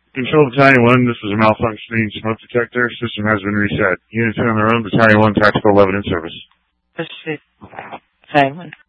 Control Battalion 1, this is a malfunctioning smoke detector. System has been reset. Units on their own. Battalion 1, Tactical 11 in service. Let's see. Battalion 1.